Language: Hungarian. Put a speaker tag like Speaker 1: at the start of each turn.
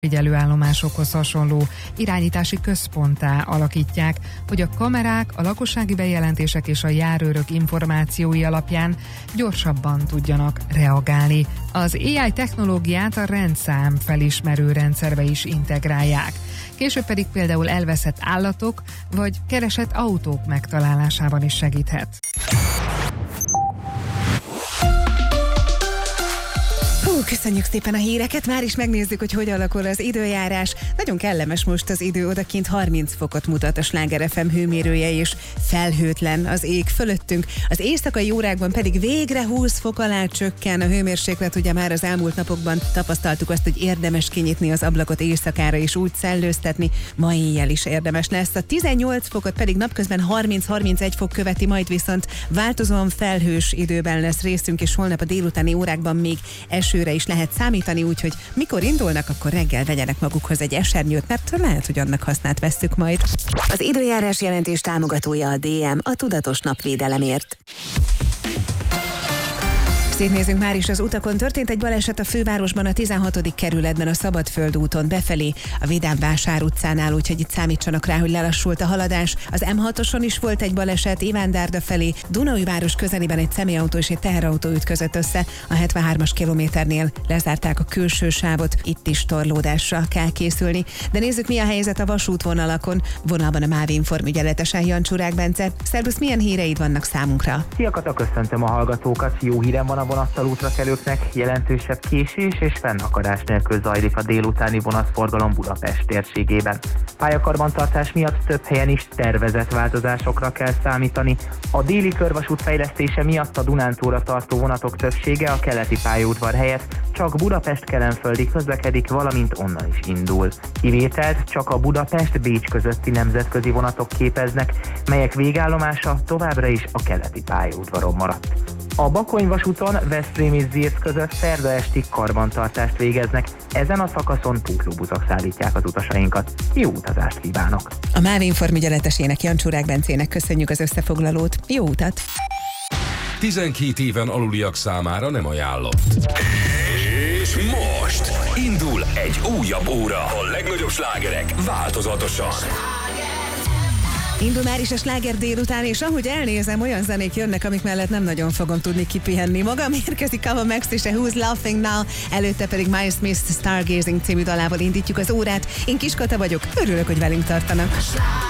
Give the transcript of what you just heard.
Speaker 1: figyelőállomásokhoz hasonló irányítási központtá alakítják, hogy a kamerák, a lakossági bejelentések és a járőrök információi alapján gyorsabban tudjanak reagálni. Az AI technológiát a rendszám felismerő rendszerbe is integrálják. Később pedig például elveszett állatok vagy keresett autók megtalálásában is segíthet.
Speaker 2: Köszönjük szépen a híreket, már is megnézzük, hogy alakul az időjárás. Nagyon kellemes most az idő, odakint 30 fokot mutat a Sláger FM hőmérője, és felhőtlen az ég fölöttünk. Az éjszakai órákban pedig végre 20 fok alá csökken a hőmérséklet, ugye már az elmúlt napokban tapasztaltuk azt, hogy érdemes kinyitni az ablakot éjszakára és úgy szellőztetni, ma éjjel is érdemes lesz. A 18 fokot pedig napközben 30-31 fok követi, majd viszont változóan felhős időben lesz részünk, és holnap a délutáni órákban még esőre is lehet számítani, úgyhogy mikor indulnak, akkor reggel vegyenek magukhoz egy esernyőt, mert lehet, hogy annak hasznát vesszük majd.
Speaker 3: Az időjárás jelentés támogatója a DM, a tudatos napvédelemért.
Speaker 2: Szétnézünk már is az utakon. Történt egy baleset a fővárosban, a 16. kerületben, a Szabadföld úton befelé, a Vidám Vásár utcánál, úgyhogy itt számítsanak rá, hogy lelassult a haladás. Az M6-oson is volt egy baleset, Iván-Dárda felé, Dunaújváros közelében egy személyautó és egy teherautó ütközött össze. A 73-as kilométernél lezárták a külső sávot, itt is torlódásra kell készülni. De nézzük, mi a helyzet a vasútvonalakon. Vonalban a MÁV Inform ügyeletes Jancsúrák Bence. Szervusz, milyen híreid vannak számunkra?
Speaker 4: Szia Kata, köszöntöm a hallgatókat. Jó hírem van a vonattal útra kelőknek, jelentősebb késés és fennakadás nélkül zajlik a délutáni vonatforgalom Budapest térségében. Pályakarbantartás miatt több helyen is tervezett változásokra kell számítani. A déli körvasút fejlesztése miatt a Dunántúlra tartó vonatok többsége a keleti pályaudvar helyett csak Budapest-Kelenföldig közlekedik, valamint onnan is indul. Kivételt csak a Budapest-Bécs közötti nemzetközi vonatok képeznek, melyek végállomása továbbra is a keleti pályaudvaron maradt. A Bakony vasúton Veszprém és Zirc között szerda estig karbantartást végeznek, ezen a szakaszon pótlóbuszok szállítják az utasainkat. Jó utazást kívánok!
Speaker 2: A MÁV Inform ügyeletesének, Jancsúrák Bencének köszönjük az összefoglalót. Jó utat!
Speaker 5: 12 éven aluliak számára nem ajánlott. És most indul egy újabb óra. A legnagyobb slágerek változatosan.
Speaker 2: Indul már is a sláger délután, és ahogy elnézem, olyan zenék jönnek, amik mellett nem nagyon fogom tudni kipihenni. Magam érkezik Ava Max és a Who's Laughing Now, előtte pedig Miles Smith Stargazing című dalával indítjuk az órát. Én Kis Kata vagyok, örülök, hogy velünk tartanak.